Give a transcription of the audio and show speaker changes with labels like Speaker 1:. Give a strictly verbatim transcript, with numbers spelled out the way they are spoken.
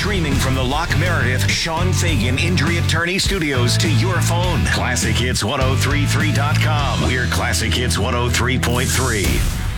Speaker 1: Streaming from the Locke Meredith Sean Fagan Injury Attorney Studios to your phone. Classic Hits ten thirty-three dot com. We're Classic Hits one oh three point three.